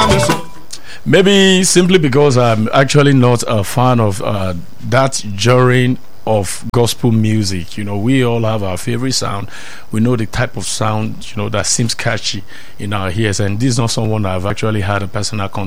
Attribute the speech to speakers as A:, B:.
A: Maybe simply because I'm actually not a fan of that genre of gospel music. You know, we all have our favorite sound. We know the type of sound, you know, that seems catchy in our ears, and this is not someone I've actually had a personal contact